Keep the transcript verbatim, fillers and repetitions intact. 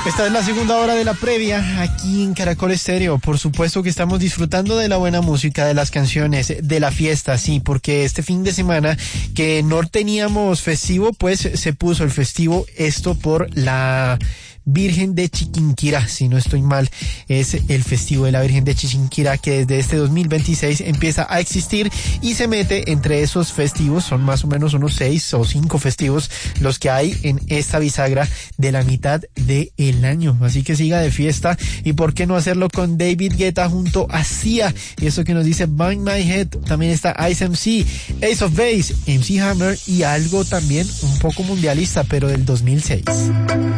Esta es la segunda hora de la previa aquí en Caracol Estéreo. Por supuesto que estamos disfrutando de la buena música, de las canciones, de la fiesta, sí, porque este fin de semana que no teníamos festivo, pues se puso el festivo, esto por la Virgen de Chiquinquirá, si no estoy mal, es el festivo de la Virgen de Chiquinquirá que desde este dos mil veintiséis empieza a existir y se mete entre esos festivos, son más o menos unos seis o cinco festivos los que hay en esta bisagra de la mitad del año, así que siga de fiesta y por qué no hacerlo con David Guetta junto a Sia, y eso que nos dice Bang My Head, también está Ice M C, Ace of Base, M C Hammer y algo también un poco mundialista pero del dos mil seis.